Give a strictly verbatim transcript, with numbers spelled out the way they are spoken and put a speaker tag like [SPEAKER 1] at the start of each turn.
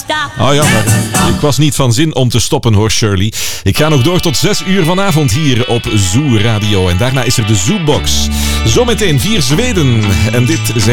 [SPEAKER 1] Oh ja, maar ik was niet van zin om te stoppen hoor, Shirley. Ik ga nog door tot zes uur vanavond hier op Zoo Radio. En daarna is er de Zoobox. Zometeen vier Zweden. En dit zijn